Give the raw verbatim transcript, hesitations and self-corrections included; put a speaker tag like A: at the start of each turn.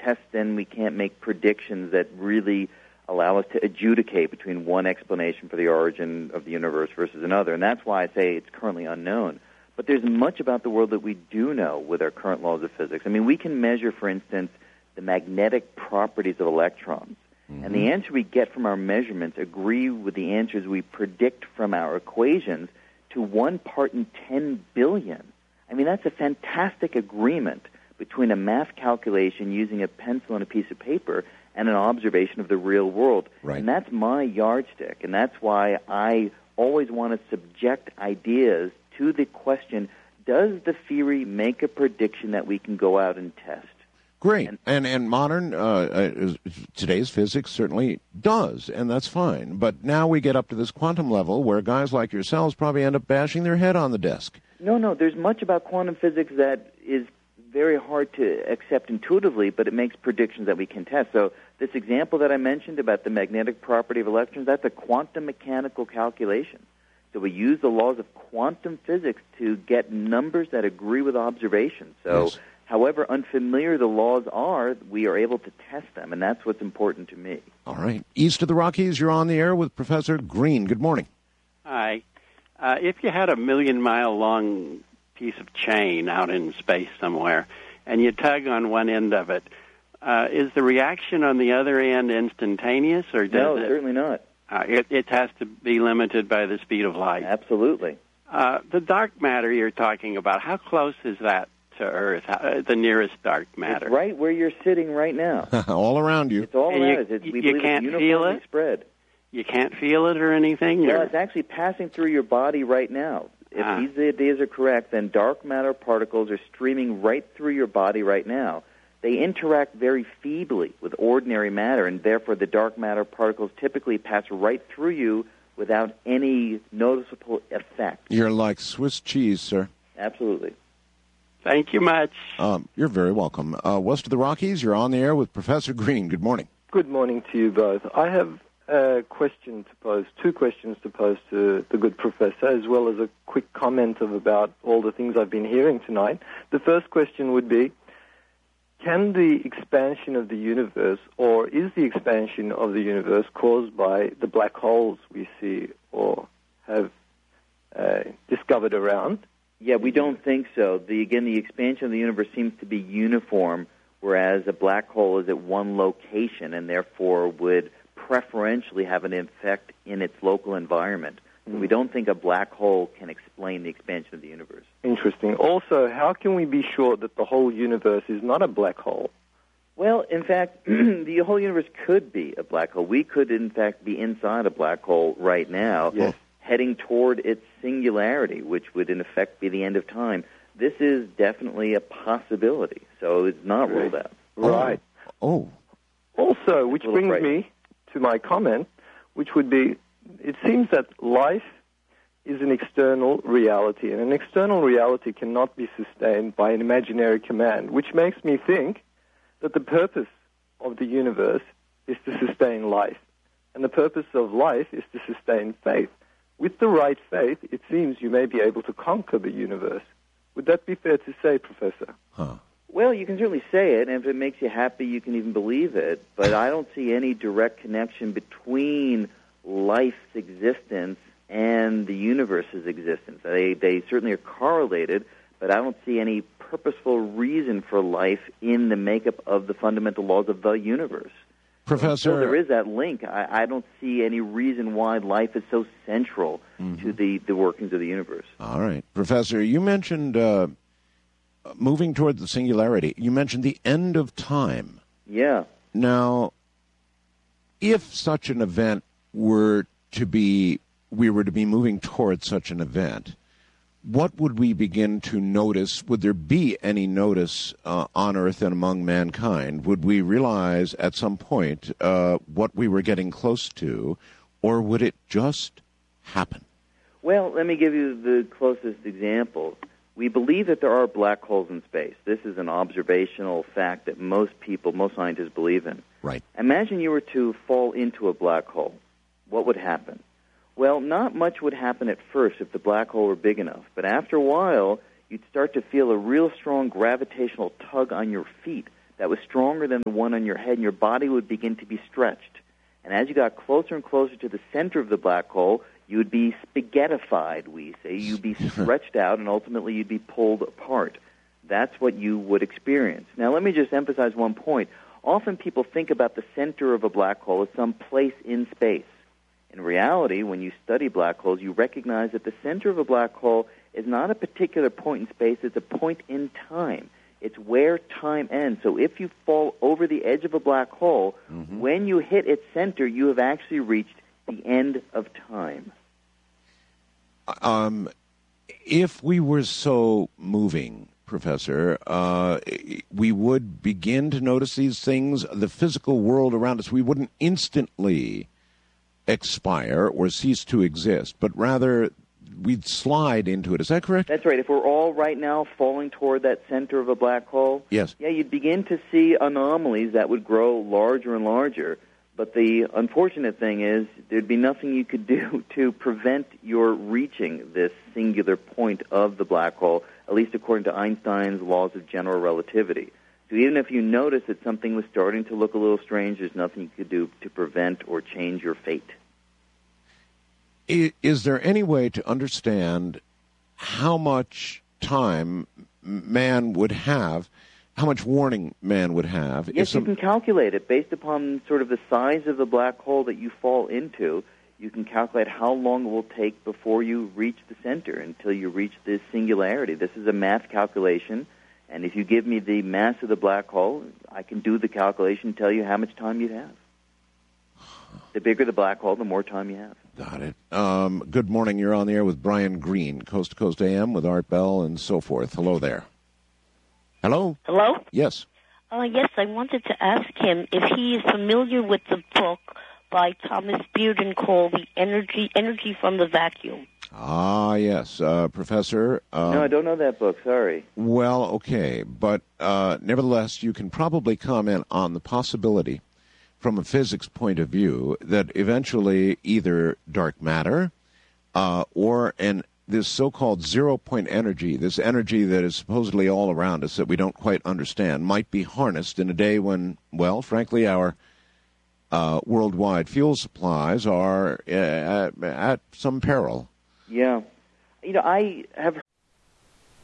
A: test, then we can't make predictions that really allow us to adjudicate between one explanation for the origin of the universe versus another. And that's why I say it's currently unknown. But there's much about the world that we do know with our current laws of physics. I mean, we can measure, for instance, the magnetic properties of electrons. Mm-hmm. And the answer we get from our measurements agree with the answers we predict from our equations to one part in ten billion. I mean, that's a fantastic agreement between a math calculation using a pencil and a piece of paper and an observation of the real world.
B: Right.
A: And that's my yardstick. And that's why I always want to subject ideas to the question, does the theory make a prediction that we can go out and test?
B: Great. And and, and modern, uh, uh, today's physics certainly does, and that's fine. But now we get up to this quantum level where guys like yourselves probably end up bashing their head on the desk.
A: No, no, there's much about quantum physics that is very hard to accept intuitively, but it makes predictions that we can test. So this example that I mentioned about the magnetic property of electrons, that's a quantum mechanical calculation. So we use the laws of quantum physics to get numbers that agree with observations. So
B: yes.
A: However unfamiliar the laws are, we are able to test them, and that's what's important to me.
B: All right. East of the Rockies, you're on the air with Professor Green. Good morning.
C: Hi. Uh, if you had a million-mile-long piece of chain out in space somewhere, and you tug on one end of it, uh, is the reaction on the other end instantaneous, or does
A: no,
C: it,
A: certainly not.
C: Uh, it, it has to be limited by the speed of light.
A: Absolutely.
C: Uh, the dark matter you're talking about, how close is that to Earth, how, the nearest dark matter?
A: It's right where you're sitting right now.
B: All around you.
A: It's all
C: and
A: around
C: you,
A: us. It's, we
C: you
A: believe
C: can't
A: it's
C: feel
A: uniformly
C: it?
A: spread.
C: You can't feel it or anything?
A: Well,
C: or?
A: it's actually passing through your body right now. If
C: Ah.
A: these ideas are correct, then dark matter particles are streaming right through your body right now. They interact very feebly with ordinary matter, and therefore the dark matter particles typically pass right through you without any noticeable effect.
B: You're like Swiss cheese, sir.
A: Absolutely.
C: Thank you much.
B: Um, you're very welcome. Uh, west of the Rockies, you're on the air with Professor Green. Good morning.
D: Good morning to you both. I have a question to pose, two questions to pose to the good professor, as well as a quick comment of about all the things I've been hearing tonight. The first question would be, can the expansion of the universe, or is the expansion of the universe caused by the black holes we see or have uh, discovered around?
A: Yeah, we don't think so. The, again, the expansion of the universe seems to be uniform, whereas a black hole is at one location and therefore would preferentially have an effect in its local environment. So we don't think a black hole can explain the expansion of the universe.
D: Interesting. Also, how can we be sure that the whole universe is not a black hole?
A: Well, in fact, the whole universe could be a black hole. We could, in fact, be inside a black hole right now,
D: yes.
A: heading toward its singularity, which would, in effect, be the end of time. This is definitely a possibility, so it's not ruled out.
D: Right.
B: Oh.
D: Also, which brings
A: frightening.
D: me to my comment, which would be, it seems that life is an external reality, and an external reality cannot be sustained by an imaginary command, which makes me think that the purpose of the universe is to sustain life, and the purpose of life is to sustain faith. With the right faith, it seems you may be able to conquer the universe. Would that be fair to say, Professor?
B: Huh.
A: Well, you can certainly say it, and if it makes you happy, you can even believe it, but I don't see any direct connection between life's existence and the universe's existence. They, they certainly are correlated, but I don't see any purposeful reason for life in the makeup of the fundamental laws of the universe.
B: Professor...
A: So there is that link. I, I don't see any reason why life is so central mm-hmm. to the, the workings of the universe.
B: All right. Professor, you mentioned uh, moving toward the singularity. You mentioned the end of time.
A: Yeah.
B: Now, if such an event were to be, we were to be moving towards such an event, what would we begin to notice? Would there be any notice uh, on Earth and among mankind? Would we realize at some point uh, what we were getting close to, or would it just happen?
A: Well, let me give you the closest example. We believe that there are black holes in space. This is an observational fact that most people, most scientists believe in.
B: Right.
A: Imagine you were to fall into a black hole. What would happen? Well, not much would happen at first if the black hole were big enough, but after a while, you'd start to feel a real strong gravitational tug on your feet that was stronger than the one on your head, and your body would begin to be stretched. And as you got closer and closer to the center of the black hole, you would be spaghettified, we say. You'd be stretched out, and ultimately you'd be pulled apart. That's what you would experience. Now, let me just emphasize one point. Often people think about the center of a black hole as some place in space. In reality, when you study black holes, you recognize that the center of a black hole is not a particular point in space, it's a point in time. It's where time ends. So if you fall over the edge of a black hole, mm-hmm. when you hit its center, you have actually reached the end of time.
B: Um, if we were so moving, Professor, uh, we would begin to notice these things, the physical world around us. We wouldn't instantly expire or cease to exist, but rather we'd slide into it. Is that correct?
A: That's right. If we're all right now falling toward that center of a black hole,
B: yes.
A: yeah, you'd begin to see anomalies that would grow larger and larger. But the unfortunate thing is there'd be nothing you could do to prevent your reaching this singular point of the black hole, at least according to Einstein's laws of general relativity. So even if you notice that something was starting to look a little strange, there's nothing you could do to prevent or change your fate.
B: Is there any way to understand how much time man would have, how much warning man would have?
A: Yes,
B: some...
A: you can calculate it based upon sort of the size of the black hole that you fall into. You can calculate how long it will take before you reach the center until you reach this singularity. This is a math calculation, and if you give me the mass of the black hole, I can do the calculation and tell you how much time you'd have. The bigger the black hole, the more time you have.
B: Got it. Um, good morning. You're on the air with Brian Greene, Coast to Coast A M with Art Bell and so forth. Hello there. Hello?
E: Hello?
B: Yes.
E: Uh, yes, I wanted to ask him if he is familiar with the book by Thomas Bearden called The Energy Energy from the Vacuum.
B: Ah, yes. Uh, Professor? Um,
A: no, I don't know that book. Sorry.
B: Well, okay. But uh, nevertheless, you can probably comment on the possibility from a physics point of view, that eventually either dark matter uh, or an this so-called zero-point energy, this energy that is supposedly all around us that we don't quite understand, might be harnessed in a day when, well, frankly, our uh, worldwide fuel supplies are uh, at, at some peril.
A: Yeah. You know, I have